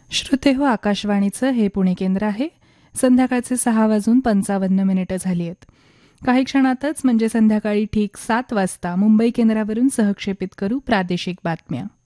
श्रोतेहो, आकाशवाणीचं हे पुणे केंद्र आहे. संध्याकाळचे 6:55 झाली आहेत. काही क्षणातच म्हणजे संध्याकाळी ठीक 7 वाजता मुंबई केंद्रावरून सहक्षेपित करू प्रादेशिक बातम्या.